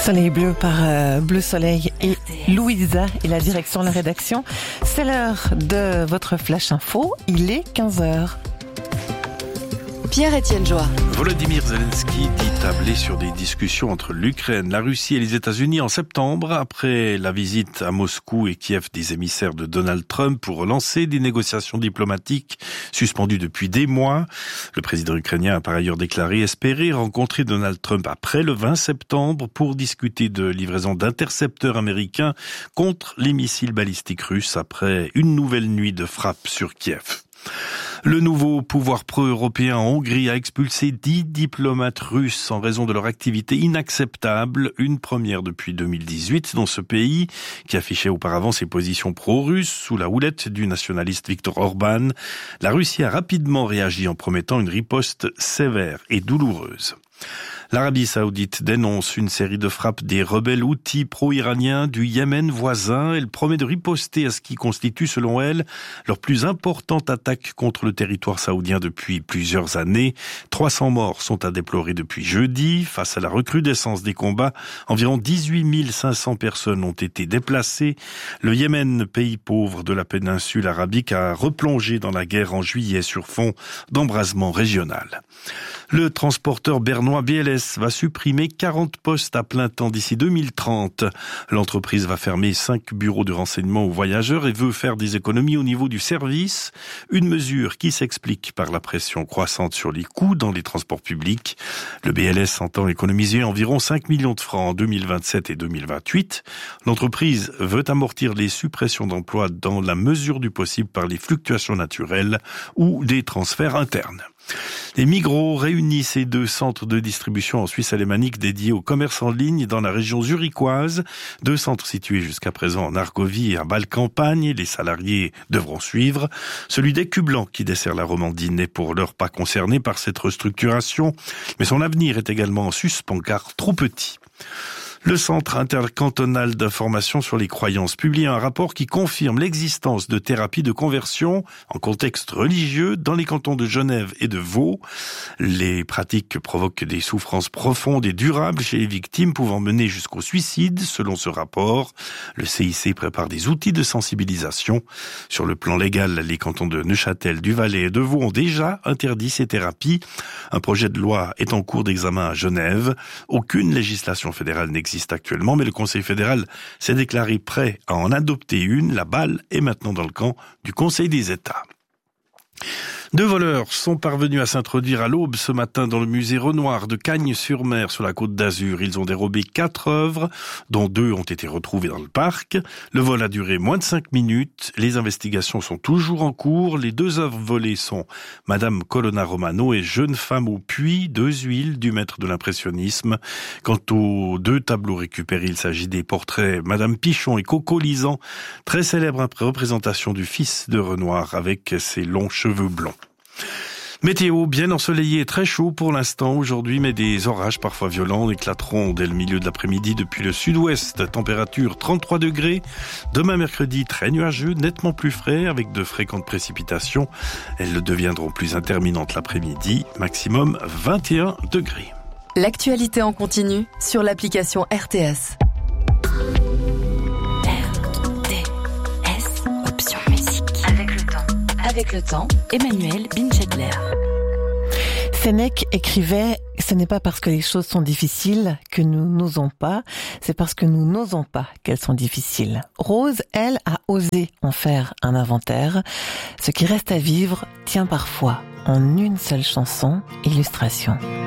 Soleil bleu par Bleu Soleil et Louisa et la direction de la rédaction. C'est l'heure de votre Flash Info, il est 15h. Pierre-Étienne Joie. Volodymyr Zelensky dit tabler sur des discussions entre l'Ukraine, la Russie et les États-Unis en septembre, après la visite à Moscou et Kiev des émissaires de Donald Trump pour relancer des négociations diplomatiques suspendues depuis des mois. Le président ukrainien a par ailleurs déclaré espérer rencontrer Donald Trump après le 20 septembre pour discuter de livraison d'intercepteurs américains contre les missiles balistiques russes après une nouvelle nuit de frappe sur Kiev. Le nouveau pouvoir pro-européen en Hongrie a expulsé 10 diplomates russes en raison de leur activité inacceptable, une première depuis 2018 dans ce pays qui affichait auparavant ses positions pro-russes sous la houlette du nationaliste Viktor Orban. La Russie a rapidement réagi en promettant une riposte sévère et douloureuse. L'Arabie Saoudite dénonce une série de frappes des rebelles houthis pro-iraniens du Yémen voisin. Elle promet de riposter à ce qui constitue, selon elle, leur plus importante attaque contre le territoire saoudien depuis plusieurs années. 300 morts sont à déplorer depuis jeudi. Face à la recrudescence des combats, environ 18 500 personnes ont été déplacées. Le Yémen, pays pauvre de la péninsule arabique, a replongé dans la guerre en juillet sur fond d'embrasement régional. Le transporteur bernois BLS va supprimer 40 postes à plein temps d'ici 2030. L'entreprise va fermer 5 bureaux de renseignement aux voyageurs et veut faire des économies au niveau du service. Une mesure qui s'explique par la pression croissante sur les coûts dans les transports publics. Le BLS entend économiser environ 5 millions de francs en 2027 et 2028. L'entreprise veut amortir les suppressions d'emplois dans la mesure du possible par les fluctuations naturelles ou des transferts internes. Les Migros réunissent ces 2 centres de distribution en Suisse alémanique dédiés au commerce en ligne dans la région zurichoise. 2 centres situés jusqu'à présent en Argovie et à Bâle-Campagne. Les salariés devront suivre. Celui d'Écublanc qui dessert la Romandie n'est pour l'heure pas concerné par cette restructuration. Mais son avenir est également en suspens car trop petit. Le Centre intercantonal d'information sur les croyances publie un rapport qui confirme l'existence de thérapies de conversion en contexte religieux dans les cantons de Genève et de Vaud. Les pratiques provoquent des souffrances profondes et durables chez les victimes, pouvant mener jusqu'au suicide, selon ce rapport. Le CIC prépare des outils de sensibilisation. Sur le plan légal, les cantons de Neuchâtel, du Valais et de Vaud ont déjà interdit ces thérapies. Un projet de loi est en cours d'examen à Genève. Aucune législation fédérale n'existe actuellement, mais le Conseil fédéral s'est déclaré prêt à en adopter une. La balle est maintenant dans le camp du Conseil des États. 2 voleurs sont parvenus à s'introduire à l'aube ce matin dans le musée Renoir de Cagnes-sur-Mer sur la Côte d'Azur. Ils ont dérobé 4 œuvres, dont 2 ont été retrouvées dans le parc. Le vol a duré moins de 5 minutes. Les investigations sont toujours en cours. Les 2 œuvres volées sont Madame Colonna Romano et Jeune femme au puits, 2 huiles du maître de l'impressionnisme. Quant aux 2 tableaux récupérés, il s'agit des portraits Madame Pichon et Coco Lisan, très célèbre représentation du fils de Renoir avec ses longs cheveux blonds. Météo bien ensoleillé et très chaud pour l'instant aujourd'hui, mais des orages parfois violents éclateront dès le milieu de l'après-midi depuis le sud-ouest. Température 33 degrés. Demain mercredi, très nuageux, nettement plus frais avec de fréquentes précipitations. Elles deviendront plus interminentes l'après-midi, maximum 21 degrés. L'actualité en continu sur l'application RTS. RTS, option musique. Avec le temps, Emmanuel Binchetler. Sénèque écrivait « Ce n'est pas parce que les choses sont difficiles que nous n'osons pas, c'est parce que nous n'osons pas qu'elles sont difficiles. » Rose, elle, a osé en faire un inventaire. Ce qui reste à vivre tient parfois en une seule chanson, illustration.